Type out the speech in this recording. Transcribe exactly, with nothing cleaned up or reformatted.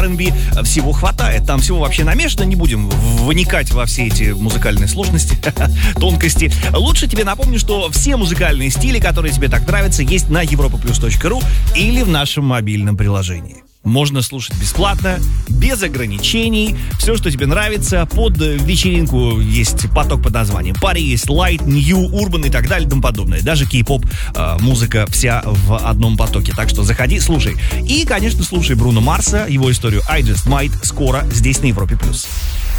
ар энд би, всего хватает. Там всего вообще намешано, не будем вникать во все эти музыкальные сложности, тонкости. Лучше тебе напомню, что все музыкальные стили, которые тебе так нравятся, есть на европа плюс точка ру или в нашем мобильном приложении. Можно слушать бесплатно, без ограничений, все, что тебе нравится. Под вечеринку есть поток под названием пари, есть light, new, urban и так далее и тому подобное. Даже кей-поп э, музыка вся в одном потоке. Так что заходи, слушай. И, конечно, слушай Бруно Марса, его историю I Just Might скоро здесь на Европе+.